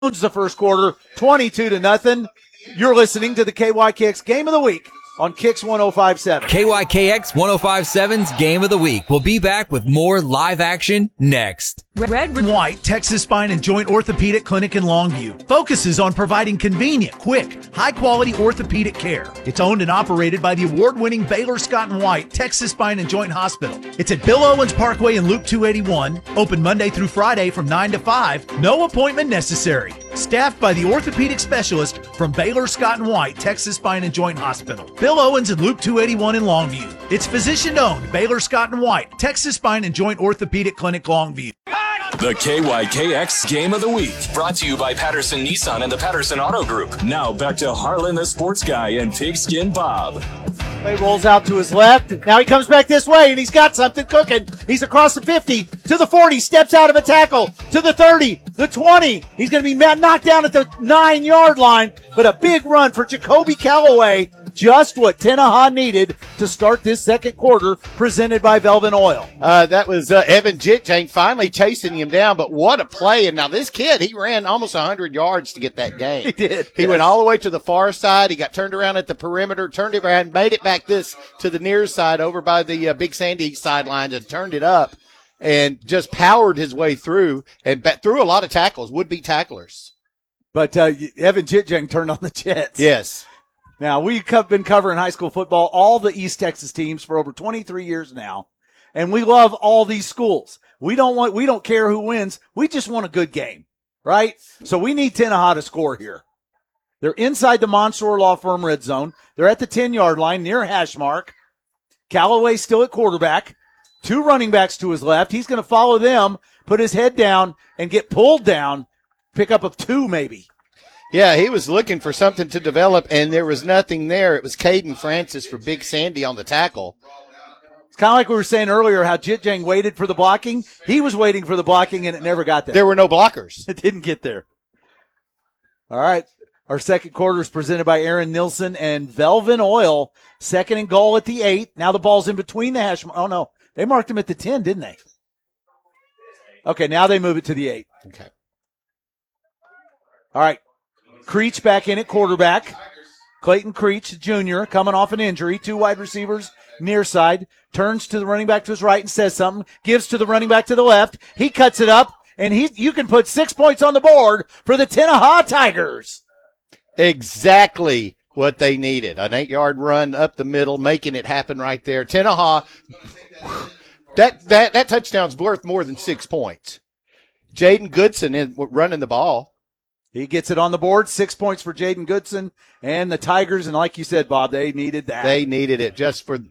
The first quarter, 22-0. You're listening to the KYKX Game of the Week on Kix 105.7. KYKX 105.7's Game of the Week. We'll be back with more live action next. Red and White Texas Spine and Joint Orthopedic Clinic in Longview focuses on providing convenient, quick, high-quality orthopedic care. It's owned and operated by the award-winning Baylor Scott and White Texas Spine and Joint Hospital. It's at Bill Owens Parkway in Loop 281, open Monday through Friday from 9 to 5, no appointment necessary. Staffed by the orthopedic specialist from Baylor Scott and White Texas Spine and Joint Hospital. Bill Owens in Loop 281 in Longview. It's physician-owned Baylor Scott and White Texas Spine and Joint Orthopedic Clinic, Longview. The KYKX Game of the Week, brought to you by Patterson Nissan and the Patterson Auto Group. Now back to Harlan the Sports Guy and Pigskin Bob. He rolls out to his left. Now he comes back this way, and he's got something cooking. He's across the 50 to the 40, steps out of a tackle to the 30, the 20. He's going to be knocked down at the 9-yard line, but a big run for Jacoby Callaway. Just what Tenaha needed to start this second quarter, presented by Velvet Oil. That was Evan Jitjang finally chasing him down, but what a play. And now this kid, he ran almost 100 yards to get that gain. He did. He went all the way to the far side. He got turned around at the perimeter, turned it around, made it back to the near side over by the Big Sandy sidelines and turned it up and just powered his way through and threw a lot of tackles, would-be tacklers. But Evan Jitjang turned on the Jets. Yes. Now, we've been covering high school football, all the East Texas teams for over 23 years now, and we love all these schools. We don't care who wins. We just want a good game, right? So we need Tenaha to score here. They're inside the Monsoor Law Firm red zone. They're at the 10-yard line near hash mark. Callaway still at quarterback. 2 running backs to his left. He's going to follow them, put his head down, and get pulled down. Pick up of 2 maybe. Yeah, he was looking for something to develop, and there was nothing there. It was Caden Francis for Big Sandy on the tackle. It's kind of like we were saying earlier how Jitjang waited for the blocking. He was waiting for the blocking, and it never got there. There were no blockers. It didn't get there. All right. Our second quarter is presented by Aaron Nilsson and Velvet Oil. Second and goal at the 8. Now the ball's in between the hash. Oh, no. They marked him at the 10, didn't they? Okay, now they move it to the 8. Okay. All right. Creech back in at quarterback. Clayton Creech, Jr., coming off an injury. 2 wide receivers near side. Turns to the running back to his right and says something. Gives to the running back to the left. He cuts it up, and you can put 6 points on the board for the Tenaha Tigers. Exactly what they needed. An 8-yard run up the middle, making it happen right there. Tenaha, that touchdown's worth more than 6 points. Jaden Goodson running the ball. He gets it on the board. 6 points for Jaden Goodson and the Tigers. And like you said, Bob, they needed that. They needed it just for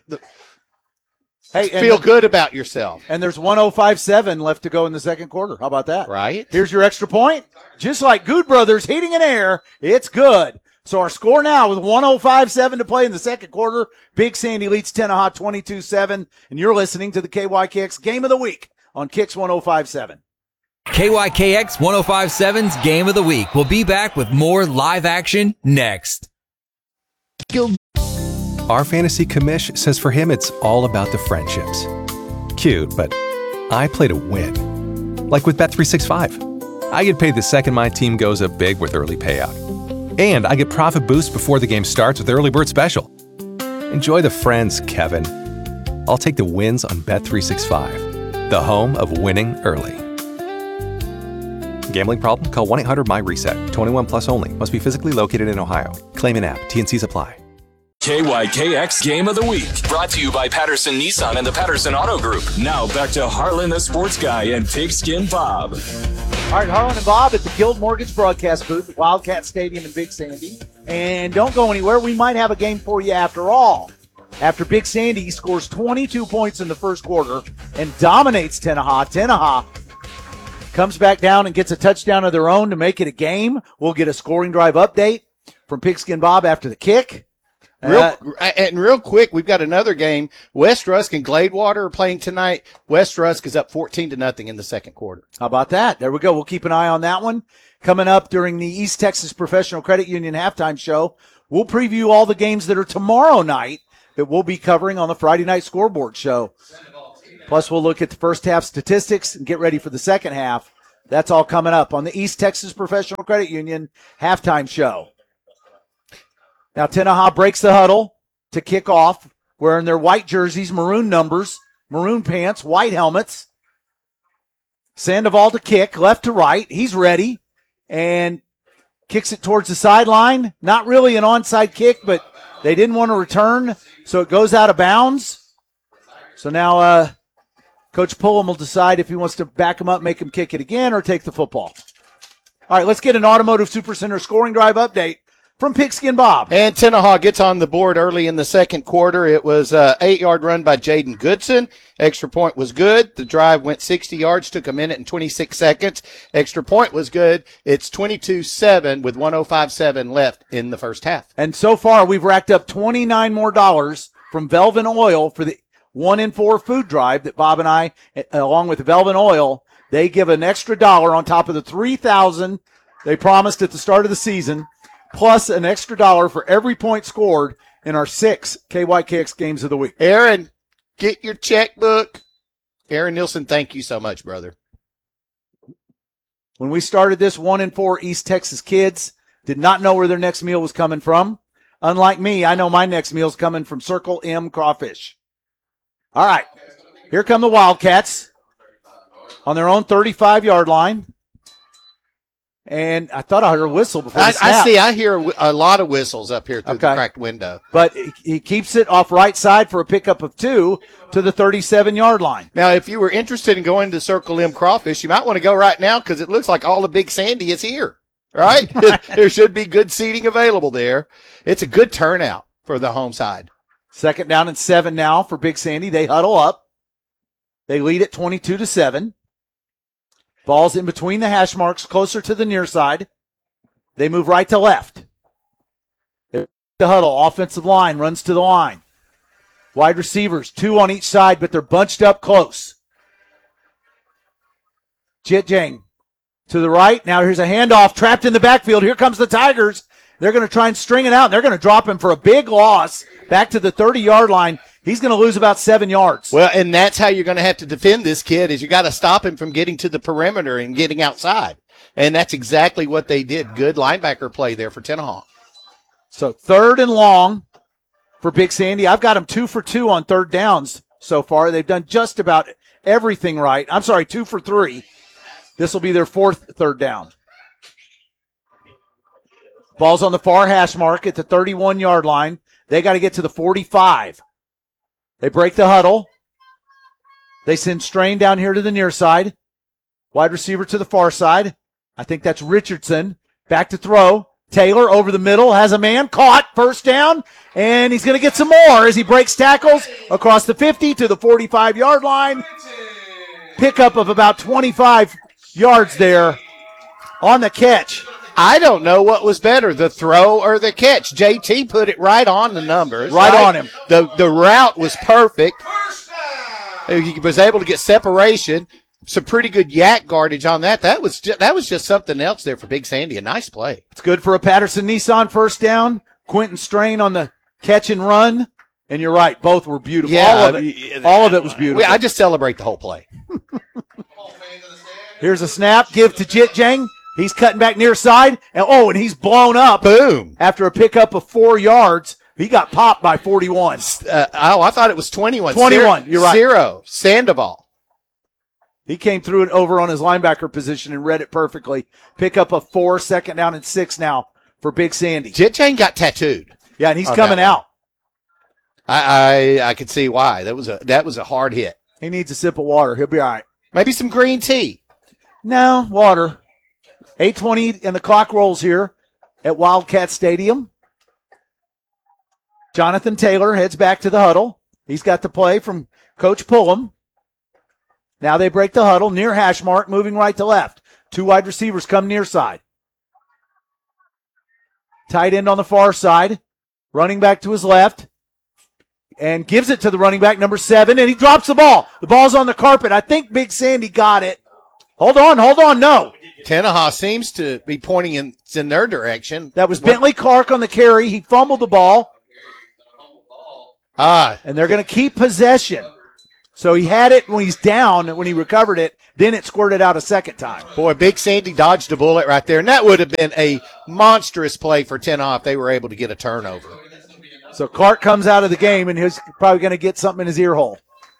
feel good about yourself. And there's 105.7 left to go in the second quarter. How about that? Right. Here's your extra point. Just like Good Brothers heating and air, it's good. So our score now with 105.7 to play in the second quarter. Big Sandy leads Tenaha 22-7. And you're listening to the KYKX Game of the Week on Kix 105.7. KYKX 105.7's Game of the Week. We'll be back with more live action next. Our fantasy commish says for him it's all about the friendships. Cute, but I play to win. Like with Bet365. I get paid the second my team goes up big with early payout. And I get profit boost before the game starts with Early Bird Special. Enjoy the friends, Kevin. I'll take the wins on Bet365, the home of winning early. Gambling problem? Call 1-800-MY-RESET. 21 plus only. Must be physically located in Ohio. Claim an app. T&Cs apply. KYKX Game of the Week, brought to you by Patterson Nissan and the Patterson Auto Group. Now back to Harlan the Sports Guy and Pigskin Bob. All right, Harlan and Bob at the Guild Mortgage broadcast booth at Wildcat Stadium in Big Sandy. And don't go anywhere. We might have a game for you after all. After Big Sandy scores 22 points in the first quarter and dominates Tenaha. Tenaha comes back down and gets a touchdown of their own to make it a game. We'll get a scoring drive update from Pigskin Bob after the kick. Real quick, we've got another game. West Rusk and Gladewater are playing tonight. West Rusk is up 14-0 in the second quarter. How about that? There we go. We'll keep an eye on that one. Coming up during the East Texas Professional Credit Union halftime show, we'll preview all the games that are tomorrow night that we'll be covering on the Friday night scoreboard show. Plus, we'll look at the first half statistics and get ready for the second half That's all coming up on the East Texas Professional Credit Union halftime show. Now, Tenaha breaks the huddle to kick off, wearing their white jerseys, maroon numbers, maroon pants, white helmets. Sandoval to kick, left to right. He's ready and kicks it towards the sideline. Not really an onside kick, but they didn't want to return, so it goes out of bounds. So now Coach Pullum will decide if he wants to back him up, make him kick it again, or take the football. All right, let's get an Automotive Supercenter scoring drive update from Pigskin Bob. And Tenaha gets on the board early in the second quarter. It was an 8-yard run by Jaden Goodson. Extra point was good. The drive went 60 yards, took a minute and 26 seconds. Extra point was good. It's 22-7 with 105.7 left in the first half. And so far, we've racked up $29 more from Velvet Oil for the 1 in 4 food drive that Bob and I, along with Velvet Oil, they give an extra $1 on top of the $3,000 they promised at the start of the season, plus an extra $1 for every point scored in our 6 KYKX games of the week. Aaron, get your checkbook. Aaron Nielsen, thank you so much, brother. When we started this, 1 in 4 East Texas kids did not know where their next meal was coming from. Unlike me, I know my next meal is coming from Circle M Crawfish. All right, here come the Wildcats on their own 35-yard line. And I thought I heard a whistle before the snap. I hear a lot of whistles up here through the cracked window. But he keeps it off right side for a pickup of 2 to the 37-yard line. Now, if you were interested in going to Circle M Crawfish, you might want to go right now because it looks like all the Big Sandy is here, right? There should be good seating available there. It's a good turnout for the home side. 2nd down and 7 now for Big Sandy. They huddle up. They lead it 22-7. Ball's in between the hash marks, closer to the near side. They move right to left. The huddle, offensive line runs to the line. Wide receivers, 2 on each side, but they're bunched up close. Jit Jang to the right. Now here's a handoff, trapped in the backfield. Here comes the Tigers. They're going to try and string it out. They're going to drop him for a big loss back to the 30-yard line. He's going to lose about 7 yards. Well, and that's how you're going to have to defend this kid is you got to stop him from getting to the perimeter and getting outside. And that's exactly what they did. Good linebacker play there for Tenaha. So 3rd and long for Big Sandy. I've got them 2 for 2 on 3rd downs so far. They've done just about everything right. I'm sorry, 2 for 3. This will be their 4th 3rd down. Ball's on the far hash mark at the 31-yard line. They got to get to the 45. They break the huddle. They send Strain down here to the near side. Wide receiver to the far side. I think that's Richardson. Back to throw. Taylor over the middle. Has a man. Caught. 1st down. And he's going to get some more as he breaks tackles across the 50 to the 45-yard line. Pickup of about 25 yards there on the catch. I don't know what was better, the throw or the catch. JT put it right on the numbers. Right on him. The route was perfect. He was able to get separation. Some pretty good yak guardage on that. That was just something else there for Big Sandy. A nice play. It's good for a Patterson Nissan 1st down. Quentin Strain on the catch and run. And you're right, both were beautiful. Yeah, all of it was beautiful. I just celebrate the whole play. Here's a snap. Give to Jit Jang. He's cutting back near side, and he's blown up. Boom. After a pickup of 4 yards, he got popped by 41. I thought it was 21. 21, you're right. 0. Sandoval. He came through it over on his linebacker position and read it perfectly. Pickup of 4, 2nd down and 6 now for Big Sandy. Jit Jang got tattooed. Yeah, and he's coming out. I could see why. That was a hard hit. He needs a sip of water. He'll be all right. Maybe some green tea. No, water. 8:20 and the clock rolls here at Wildcat Stadium. Jonathan Taylor heads back to the huddle. He's got the play from Coach Pullum. Now they break the huddle near hash mark, moving right to left. 2 wide receivers come near side. Tight end on the far side. Running back to his left. And gives it to the running back, number 7, and he drops the ball. The ball's on the carpet. I think Big Sandy got it. Hold on, no. Tenaha seems to be pointing in their direction. That was Bentley Clark on the carry. He fumbled the ball. And they're going to keep possession. So he had it when he's down, when he recovered it, then it squirted out a second time. Boy, Big Sandy dodged a bullet right there, and that would have been a monstrous play for Tenaha if they were able to get a turnover. So Clark comes out of the game, and he's probably going to get something in his ear hole.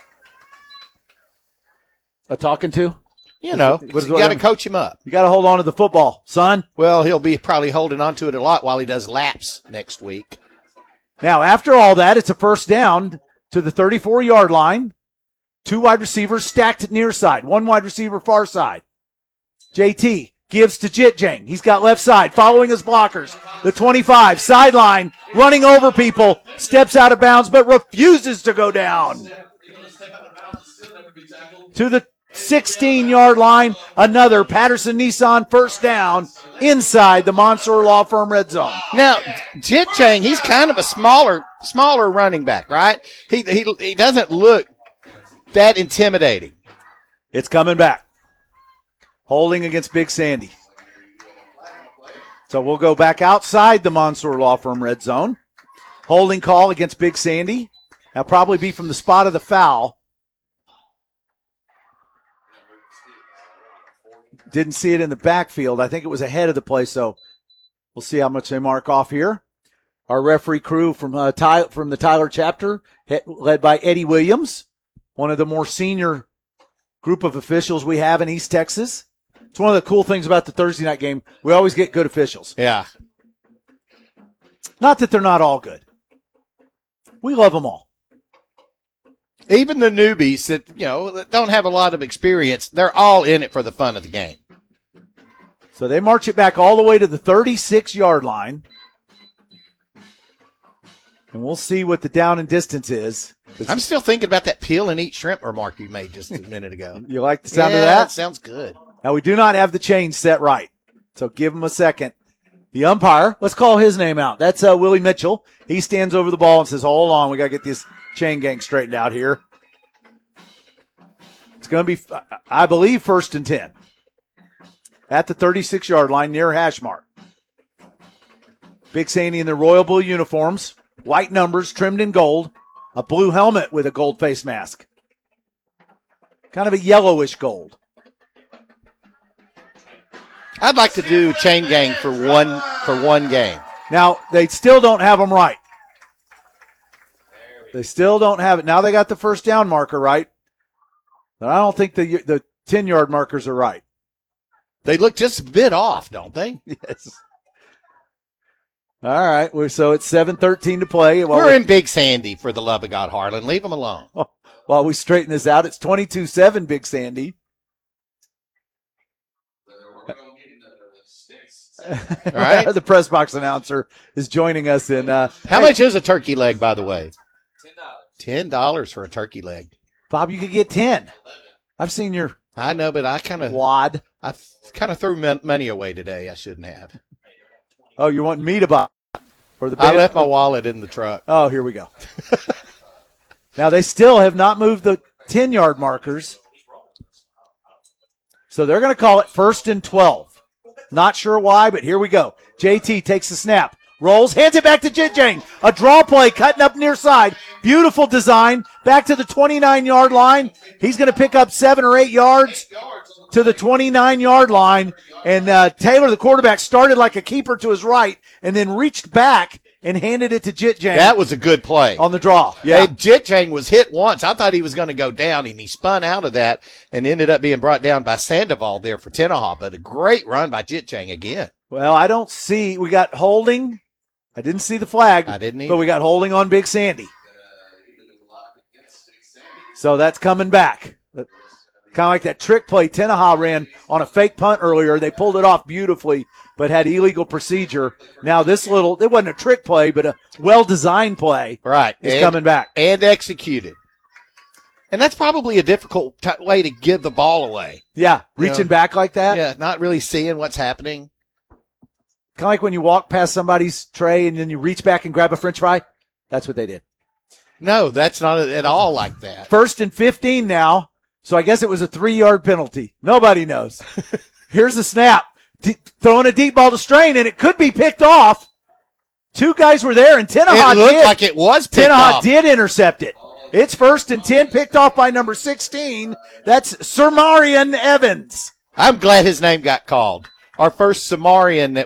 A talking to? You know, What is you got to coach him up. You got to hold on to the football, son. Well, he'll be probably holding on to it a lot while he does laps next week. Now, after all that, it's a first down to the 34-yard line. 2 wide receivers stacked near side. 1 wide receiver far side. JT gives to Jitjang. He's got left side, following his blockers. The 25, sideline, running over people, steps out of bounds, but refuses to go down. To the 16-yard line, another Patterson Nissan first down inside the Monsoor Law Firm red zone. Now, Jitjang, he's kind of a smaller running back, right? He doesn't look that intimidating. It's coming back. Holding against Big Sandy. So we'll go back outside the Monsoor Law Firm red zone. Holding call against Big Sandy. That'll probably be from the spot of the foul. Didn't see it in the backfield. I think it was ahead of the play, so we'll see how much they mark off here. Our referee crew from the Tyler chapter, led by Eddie Williams, one of the more senior group of officials we have in East Texas. It's one of the cool things about the Thursday night game. We always get good officials. Yeah. Not that they're not all good. We love them all. Even the newbies that don't have a lot of experience, they're all in it for the fun of the game. So they march it back all the way to the 36-yard line. And we'll see what the down and distance is. I'm still thinking about that peel and eat shrimp remark you made just a minute ago. You like the sound of Yeah, that? sounds good. Now, we do not have the chain set right, so give him a second. The umpire, let's call his name out. That's Willie Mitchell. He stands over the ball and says, hold on, we got to get this chain gang straightened out here. It's going to be, I believe, 1st and 10 at the 36-yard line near hash mark. Big Sandy in their royal blue uniforms, white numbers trimmed in gold, a blue helmet with a gold face mask. Kind of a yellowish gold. I'd like to do chain gang for one game. Now, they still don't have them right. They still don't have it. Now they got the first down marker right. But I don't think the 10-yard markers are right. They look just a bit off, don't they? Yes. All right. So it's 7:13 to play. We're in Big Sandy, for the love of God, Harlan. Leave them alone. While we straighten this out, it's 22-7 Big Sandy. All right. The press box announcer is joining us in. How much is a turkey leg, by the way? $10 for a turkey leg. Bob, you could get 10. I've seen your I know, but I kind of wad. threw money away today. I shouldn't have. Oh, you want me to buy? For the I left my wallet in the truck. Oh, here we go. Now, they still have not moved the 10-yard markers. So they're going to call it 1st and 12. Not sure why, but here we go. JT takes the snap, rolls, hands it back to Jitjang. A draw play cutting up near side. Beautiful design. Back to the 29-yard line. He's going to pick up 7 or 8 yards to the 29-yard line. And Taylor, the quarterback, started like a keeper to his right and then reached back and handed it to Jitjang. That was a good play. On the draw. Yeah. Yeah. Jitjang was hit once. I thought he was going to go down, and he spun out of that and ended up being brought down by Sandoval there for Tenaha. But a great run by Jitjang again. Well, I don't see. We got holding. I didn't see the flag. I didn't either. But we got holding on Big Sandy. So that's coming back. Kind of like that trick play Tenaha ran on a fake punt earlier. They pulled it off beautifully, but had illegal procedure. Now this it wasn't a trick play, but a well-designed play. Right. Is coming back. And executed. And that's probably a difficult way to give the ball away. Yeah, reaching back like that. Yeah, not really seeing what's happening. Kind of like when you walk past somebody's tray and then you reach back and grab a French fry. That's what they did. No, that's not at all like that. 1st and 15 now. So I guess it was a 3-yard penalty. Nobody knows. Here's the snap. Throwing a deep ball to Strain, and it could be picked off. 2 guys were there, and Tenaha It looked like it was picked Tenaha off. did intercept it. It's 1st and 10, picked off by number 16. That's Sir Marion Evans. I'm glad his name got called. Our first Samarian that